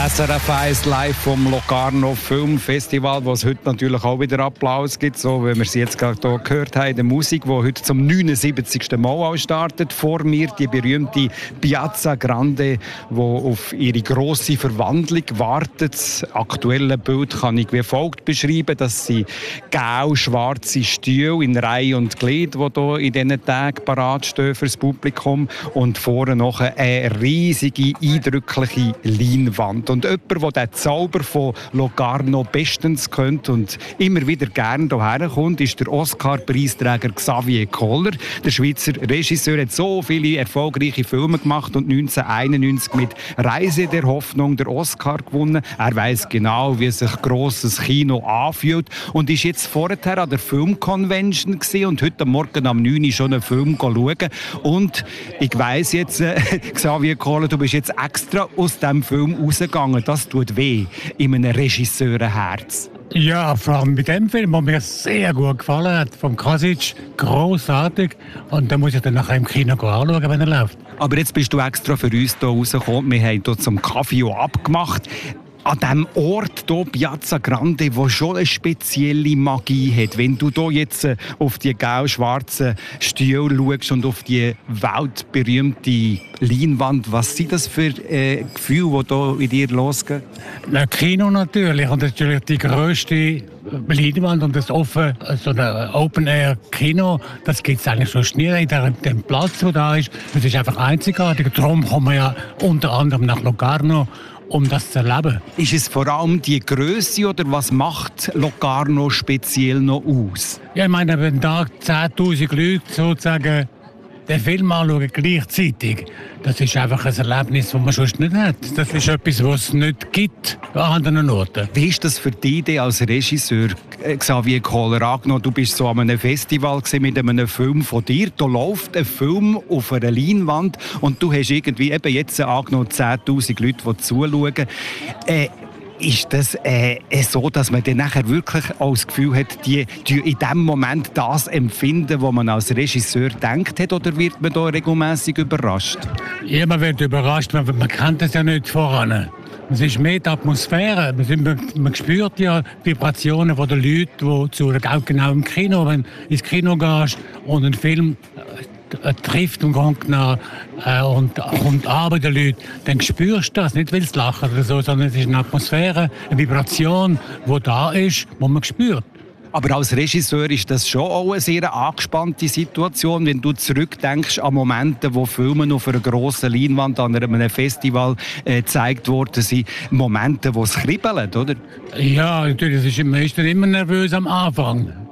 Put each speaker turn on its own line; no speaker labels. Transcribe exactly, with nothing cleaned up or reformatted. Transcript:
S R F eins live vom Locarno Filmfestival, wo es heute natürlich auch wieder Applaus gibt, so wie wir es jetzt gerade hier gehört haben, der Musik, die heute zum neunundsiebzigsten Mal startet. Vor mir die berühmte Piazza Grande, die auf ihre grosse Verwandlung wartet. Das aktuelle Bild kann ich wie folgt beschreiben. Das sind grau-schwarze Stühle in Reihe und Glied, die hier in diesen Tagen parat stehen für das Publikum. Und vorne noch eine riesige, eindrückliche Leinwand. Und jemand, der den Zauber von Locarno bestens kennt und immer wieder gerne hierher kommt, ist der Oscar-Preisträger Xavier Koller. Der Schweizer Regisseur hat so viele erfolgreiche Filme gemacht und neunzehnhunderteinundneunzig mit «Reise der Hoffnung» der Oscar gewonnen. Er weiss genau, wie sich grosses Kino anfühlt und ist jetzt vorher an der Filmconvention gewesen und heute Morgen am neun Uhr schon einen Film schauen. Und ich weiss jetzt, äh, Xavier Koller, du bist jetzt extra aus diesem Film rausgegangen. Das tut weh in einem Regisseurenherz.
Ja, vor allem mit dem Film, der mir sehr gut gefallen hat, vom Kasic, grossartig. Und da muss ich dann nachher im Kino anschauen, wenn er läuft.
Aber jetzt bist du extra für uns hier rausgekommen. Wir haben hier zum Kaffee abgemacht. An diesem Ort hier, Piazza Grande, der schon eine spezielle Magie hat. Wenn du hier jetzt auf die grau-schwarzen Stühle schaust und auf die weltberühmte Leinwand, was sind das für äh, Gefühle, die hier in dir losgehen?
Ein Kino natürlich, und natürlich die grösste Leinwand und das offen, so ein Open-Air-Kino, das gibt es eigentlich sonst nie in dem Platz, der da ist. Das ist einfach einzigartig. Darum kommen wir ja unter anderem nach Locarno, um das zu erleben.
Ist es vor allem die Grösse oder was macht Locarno speziell noch aus?
Ja, ich meine, wenn da zehntausend Leute sozusagen den Film anschauen gleichzeitig, das ist einfach ein Erlebnis, das man sonst nicht hat. Das ist etwas, was es nicht gibt an anderen Orten.
Wie ist das für dich als Regisseur, Xavier Koller, angenommen? Du bist so an einem Festival mit einem Film von dir. Da läuft ein Film auf einer Leinwand und du hast irgendwie eben jetzt angenommen zehntausend Leute, die zuschauen. Äh, Ist das äh, so, dass man dann nachher wirklich auch das Gefühl hat, die, die in dem Moment das empfinden, was man als Regisseur denkt hat, oder wird man da regelmäßig überrascht?
Ja, man wird überrascht, man, man kennt das ja nicht voran. Es ist mehr die Atmosphäre. Man, man spürt ja die Vibrationen der Leute, die zu, auch genau im Kino, wenn du ins Kino gehst und einen Film äh, trifft und kommt nach, äh, und kommt an bei den Leuten, dann spürst du das. Nicht, weil es lachen oder so, sondern es ist eine Atmosphäre, eine Vibration, die da ist, die man spürt.
Aber als Regisseur ist das schon auch eine sehr angespannte Situation, wenn du zurückdenkst an Momente, wo Filme auf einer grossen Leinwand an einem Festival äh, gezeigt worden sind. Momente, wo es kribbelt, oder?
Ja, natürlich. Es ist, man ist dann immer nervös am Anfang.